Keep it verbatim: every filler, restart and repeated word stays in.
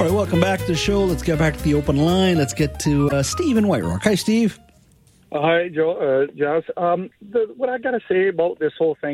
right, welcome back to the show. Let's get back to the open line. Let's get to uh, Steve in White Rock. Hi, Steve. Uh, hi, Joe. Uh, Josh. Um, the, what I got to say about this whole thing